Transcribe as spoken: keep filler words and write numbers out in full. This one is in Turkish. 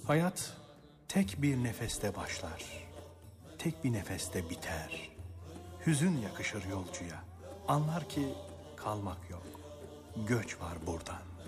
Hayat tek bir nefeste başlar, tek bir nefeste biter. Hüzün yakışır yolcuya, anlar ki kalmak yok, göç var buradan.